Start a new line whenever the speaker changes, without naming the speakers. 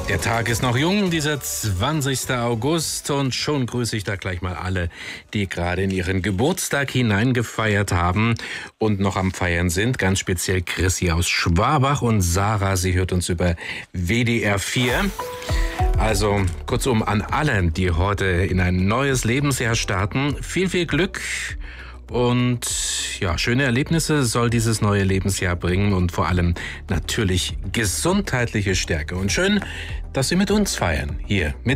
Der Tag ist noch jung, dieser 20. August, und schon grüße ich da gleich mal alle, die gerade in ihren Geburtstag hineingefeiert haben und noch am Feiern sind. Ganz speziell Chrissy aus Schwabach und Sarah, sie hört uns über WDR 4. Also kurzum an alle, die heute in ein neues Lebensjahr starten, viel, viel Glück. Und ja, schöne Erlebnisse soll dieses neue Lebensjahr bringen und vor allem natürlich gesundheitliche Stärke. Und schön, dass Sie mit uns feiern, hier mit